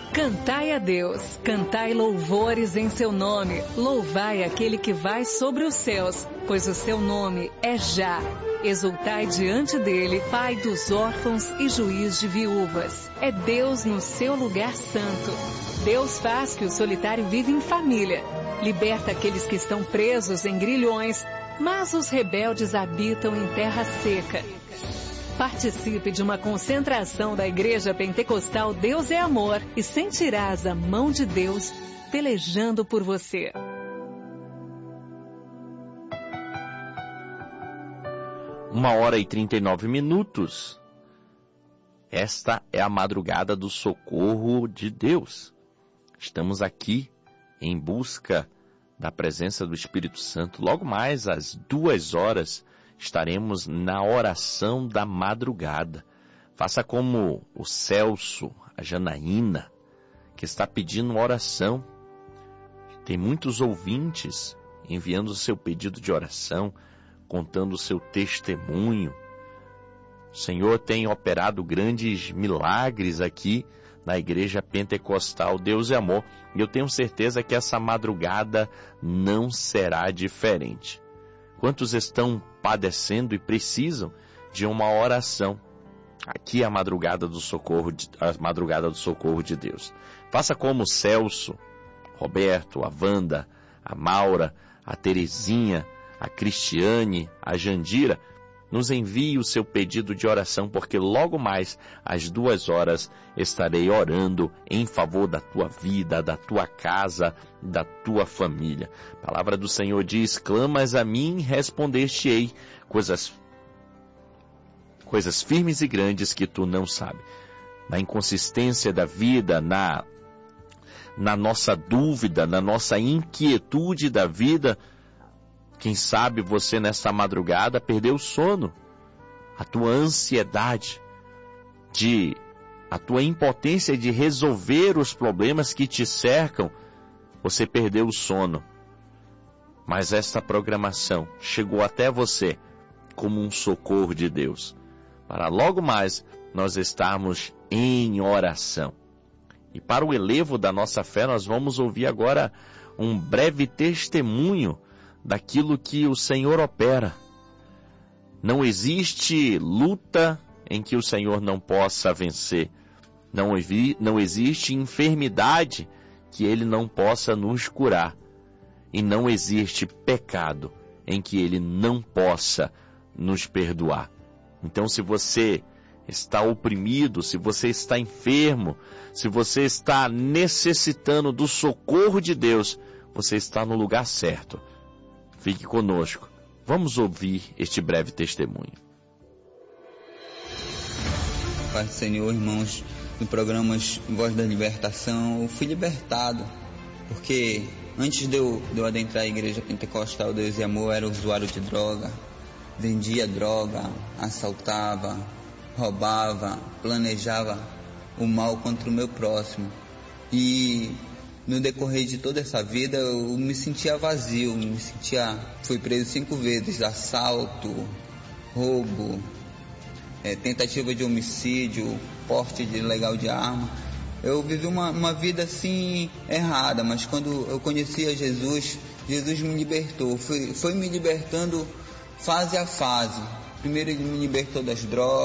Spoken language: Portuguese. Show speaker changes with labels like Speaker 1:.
Speaker 1: Cantai a Deus, cantai louvores em seu nome, louvai aquele que vai sobre os céus, pois o seu nome é Já. Exultai diante dele, Pai dos órfãos e juiz de viúvas. É Deus no seu lugar santo. Deus faz que o solitário viva em família. Liberta aqueles que estão presos em grilhões, mas os rebeldes habitam em terra seca. Participe de uma concentração da Igreja Pentecostal Deus é Amor e sentirás a mão de Deus pelejando por você.
Speaker 2: Uma hora e 39 minutos. Esta é a madrugada do socorro de Deus. Estamos aqui em busca da presença do Espírito Santo. Logo mais às 2 horas estaremos na oração da madrugada. Faça como o Celso, a Janaína, que está pedindo oração. Tem muitos ouvintes enviando o seu pedido de oração, contando o seu testemunho. O Senhor tem operado grandes milagres aqui na Igreja Pentecostal Deus é Amor. E eu tenho certeza que essa madrugada não será diferente. Quantos estão padecendo e precisam de uma oração? Aqui é a madrugada do socorro de Deus. Faça como o Celso, Roberto, a Wanda, a Maura, a Terezinha, a Cristiane, a Jandira. Nos envie o seu pedido de oração, porque logo mais às 2 horas estarei orando em favor da tua vida, da tua casa, da tua família. A palavra do Senhor diz: clamas a mim, responder-te-ei coisas firmes e grandes que tu não sabes. Na inconsistência da vida, na nossa dúvida, na nossa inquietude da vida, quem sabe você nessa madrugada perdeu o sono, a tua ansiedade, a tua impotência de resolver os problemas que te cercam, você perdeu o sono. Mas esta programação chegou até você como um socorro de Deus, para logo mais nós estarmos em oração. E para o elevo da nossa fé, nós vamos ouvir agora um breve testemunho daquilo que o Senhor opera. Não existe luta em que o Senhor não possa vencer. Não existe enfermidade que Ele não possa nos curar. E não existe pecado em que Ele não possa nos perdoar. Então, se você está oprimido, se você está enfermo, se você está necessitando do socorro de Deus, você está no lugar certo. Fique conosco. Vamos ouvir este breve testemunho.
Speaker 3: Pai do Senhor, irmãos, no programa Voz da Libertação, eu fui libertado, porque antes de eu adentrar a Igreja Pentecostal Deus e Amor, eu era usuário de droga, vendia droga, assaltava, roubava, planejava o mal contra o meu próximo. E no decorrer de toda essa vida eu me sentia vazio, fui preso 5 vezes, assalto, roubo, tentativa de homicídio, porte ilegal de arma. Eu vivi uma vida assim errada, mas quando eu conheci a Jesus, Jesus me libertou, foi me libertando fase a fase. Primeiro Ele me libertou das drogas,